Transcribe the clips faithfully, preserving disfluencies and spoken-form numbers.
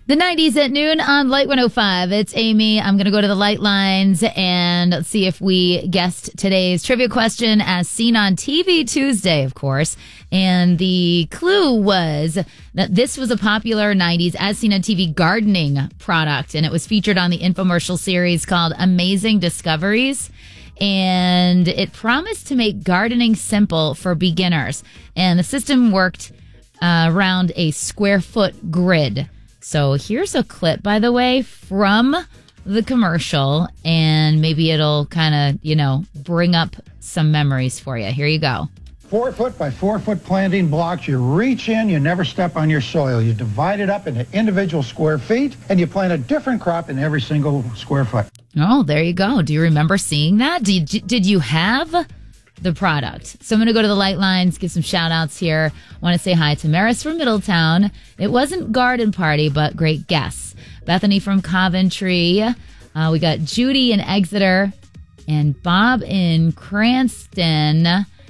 The nineties at noon on Light one oh five. It's Amy. I'm going to go to the light lines and see if we guessed today's trivia question as seen on T V Tuesday, of course. And the clue was that this was a popular nineties as seen on T V gardening product. And it was featured on the infomercial series called Amazing Discoveries. And it promised to make gardening simple for beginners. And the system worked uh, around a square foot grid. So here's a clip, by the way, from the commercial, and maybe it'll kind of, you know, bring up some memories for you. Here you go. Four foot by four foot planting blocks. You reach in, you never step on your soil. You divide it up into individual square feet, and you plant a different crop in every single square foot. Oh, there you go. Do you remember seeing that? Did, did you have the product? So I'm going to go to the light lines, give some shout outs here. I want to say hi to Maris from Middletown. It wasn't garden party, but great guess. Bethany from Coventry. Uh, we got Judy in Exeter and Bob in Cranston.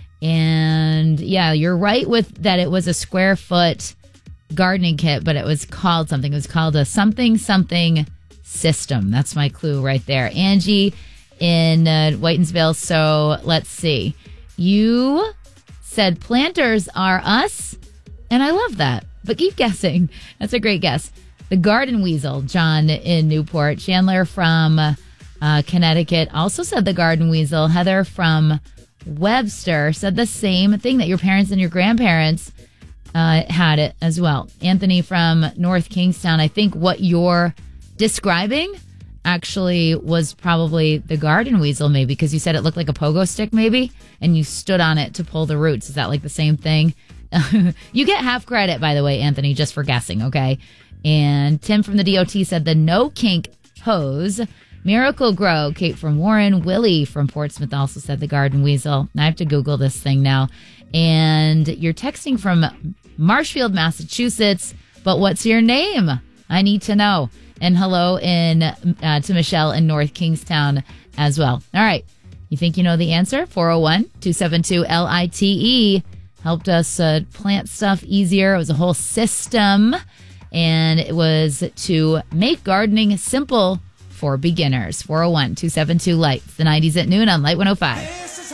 And yeah, you're right with that it was a square foot gardening kit, but it was called something. It was called a something something system. That's my clue right there. Angie in uh, Whitensville. So let's see. You said planters are us, and I love that. But keep guessing. That's a great guess. The garden weasel, John in Newport. Chandler from uh, Connecticut also said the garden weasel. Heather from Webster said the same thing, that your parents and your grandparents uh, had it as well. Anthony from North Kingstown. I think what you're describing actually was probably the garden weasel, maybe, because you said it looked like a pogo stick, maybe, and you stood on it to pull the roots. Is that like the same thing? You get half credit, by the way, Anthony, just for guessing, okay? And Tim from the D O T said the no kink hose. Miracle Grow, Kate from Warren. Willie from Portsmouth also said the garden weasel. I have to Google this thing now. And you're texting from Marshfield, Massachusetts, but what's your name? I need to know. And hello in uh, to Michelle in North Kingstown as well. All right. You think you know the answer? four oh one, two seven two, L I T E helped us uh, plant stuff easier. It was a whole system, and it was to make gardening simple for beginners. four oh one, two seven two, Light. It's the nineties at noon on Light one oh five.